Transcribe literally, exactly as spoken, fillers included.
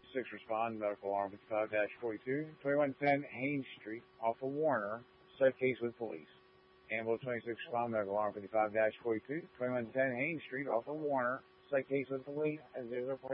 six respond, medical alarm fifty-five dash forty-two, twenty-one ten Haynes Street off of Warner, site case with police. Ambulance twenty-six respond, medical alarm fifty-five dash forty-two, twenty-one ten Haynes Street off of Warner, site case with police, and zero